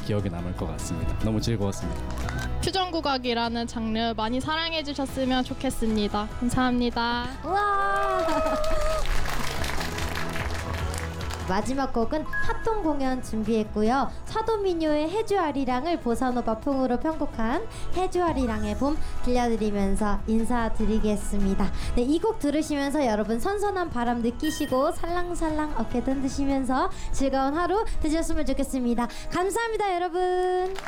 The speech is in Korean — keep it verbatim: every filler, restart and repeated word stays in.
기억에 남을 것 같습니다. 너무 즐거웠습니다. 퓨전 국악이라는 장르 많이 사랑해 주셨으면 좋겠습니다. 감사합니다. 우와. 마지막 곡은 합동 공연 준비했고요. 사도민요의 해주아리랑을 보사노바 풍으로 편곡한 해주아리랑의 봄 들려드리면서 인사드리겠습니다. 네, 이 곡 들으시면서 여러분 선선한 바람 느끼시고 살랑살랑 어깨 흔드시면서 즐거운 하루 되셨으면 좋겠습니다. 감사합니다, 여러분.